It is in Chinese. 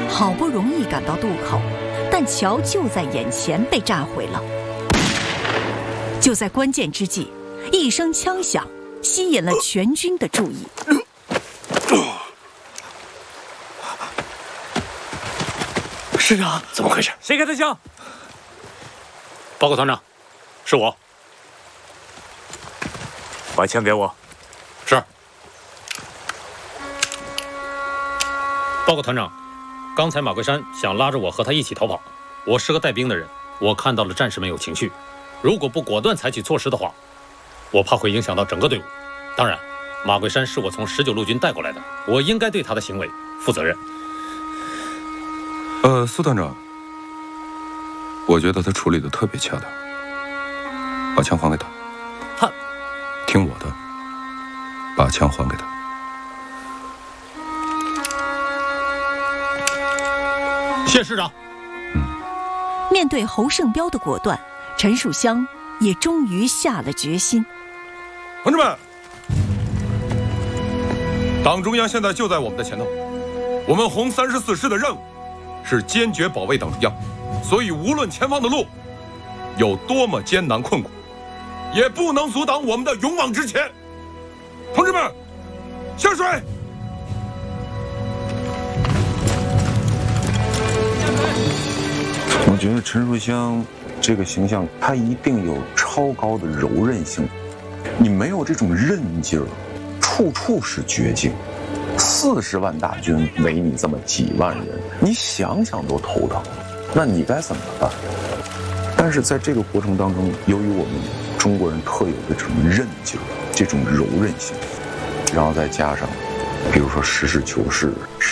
好不容易赶到渡口，但桥就在眼前被炸毁了。就在关键之际，一声枪响吸引了全军的注意。 师长，怎么回事？ 谁开的枪？ 报告团长，是我。 把枪给我。 是。报告团长，刚才马桂山想拉着我和他一起逃跑，我是个带兵的人，我看到了战士们有情绪，如果不果断采取措施的话，我怕会影响到整个队伍。当然，马桂山是我从19路军带过来的，我应该对他的行为负责任。 苏团长，我觉得他处理的特别恰当，把枪还给他。 他， 听我的，把枪还给他。 谢师长。 面对侯胜彪的果断，陈树湘也终于下了决心。 同志们，党中央现在就在我们的前头，我们红34师的任务是坚决保卫党中央，所以无论前方的路有多么艰难困苦，也不能阻挡我们的勇往直前。同志们，下水！ 我觉得陈树湘这个形象，他一定有超高的柔韧性。你没有这种韧劲儿，处处是绝境。40万大军围你这么几万人，你想想都头疼。那你该怎么办？但是在这个过程当中，由于我们中国人特有的这种韧劲儿，这种柔韧性，然后再加上，比如说实事求是。